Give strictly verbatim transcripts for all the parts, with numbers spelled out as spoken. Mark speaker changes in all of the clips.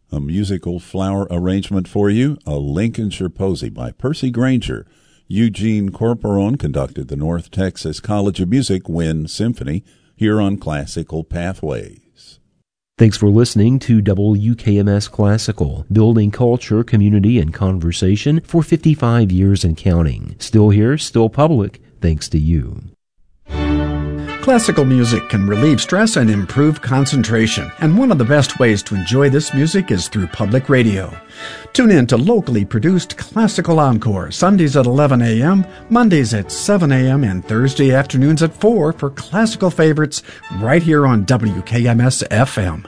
Speaker 1: a musical flower arrangement for you, a Lincolnshire Posy by Percy Granger. Eugene Corporon conducted the North Texas College of Music Wind Symphony here on Classical Pathways.
Speaker 2: Thanks for listening to W K M S Classical, building culture, community, and conversation for fifty-five years and counting. Still here, still public, thanks to you.
Speaker 3: Classical music can relieve stress and improve concentration, and one of the best ways to enjoy this music is through public radio. Tune in to locally produced Classical Encore, Sundays at eleven a.m., Mondays at seven a.m., and Thursday afternoons at four for classical favorites right here on W K M S F M.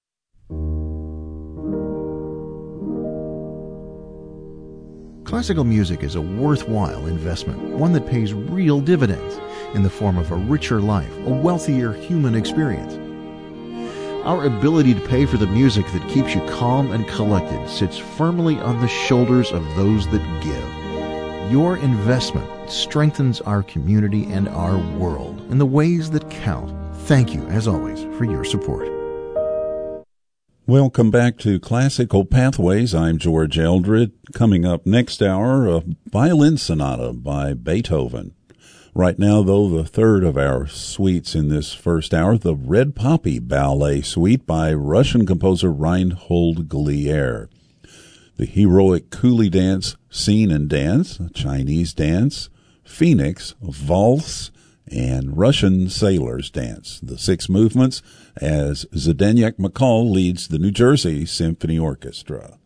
Speaker 4: Classical music is a worthwhile investment, one that pays real dividends in the form of a richer life, a wealthier human experience. Our ability to pay for the music that keeps you calm and collected sits firmly on the shoulders of those that give. Your investment strengthens our community and our world in the ways that count. Thank you, as always, for your support.
Speaker 1: Welcome back to Classical Pathways. I'm George Eldred. Coming up next hour, a violin sonata by Beethoven. Right now, though, the third of our suites in this first hour, the Red Poppy Ballet Suite by Russian composer Reinhold Glier. The heroic coolie dance, scene and dance, Chinese dance, Phoenix, valse, and Russian sailors dance. The six movements as Zdeněk Makal leads the New Jersey Symphony Orchestra.